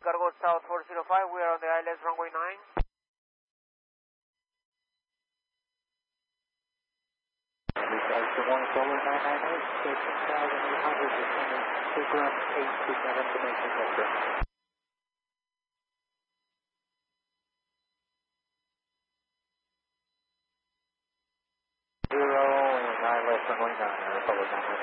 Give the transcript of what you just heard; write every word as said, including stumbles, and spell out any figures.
cargo South four zero five, we are on the I L S runway nine. Good morning, forward nine nine eight, station one thousand eight hundred, descending Sigram eight to that information vector. Zero and I L S runway nine, Republic nine.